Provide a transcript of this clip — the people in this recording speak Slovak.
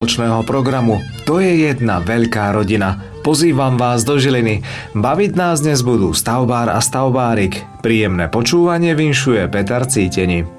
programu. To je jedna veľká rodina. Pozývam vás do Žiliny. Baviť nás dnes budú stavbár a stavbárik. Príjemné počúvanie vinšuje Peter Cíteni.